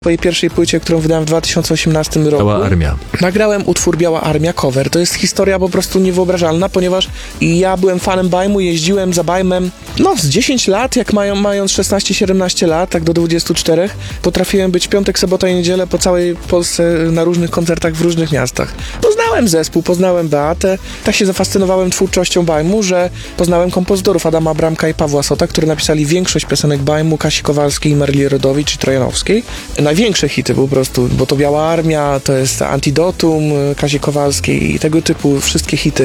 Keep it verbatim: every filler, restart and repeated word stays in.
swojej pierwszej płycie, którą wydałem w dwa tysiące osiemnastym roku. Biała Armia. Nagrałem utwór Biała Armia cover. To jest historia po prostu niewyobrażalna, ponieważ ja byłem fanem Bajmu, jeździłem za Bajmem no z dziesięć lat, jak mają, mając szesnaście siedemnaście lat, tak do dwudziestu czterech, potrafiłem być piątek, sobota i niedzielę po całej Polsce na różnych koncertach w różnych miastach. Poznałem zespół, poznałem Beatę, tak się zafascynowałem twórczością Bajmu, że poznałem kompozytorów Adama Bramka i Pawła Sota, którzy napisali większość piosenek Bajmu, Kasi Kowalskiej, Maryli Rodowicz i Trojanowskiej. Największe hity po prostu, bo to Biała Armia, to jest Antidotum Kazi Kowalskiej i tego typu wszystkie hity.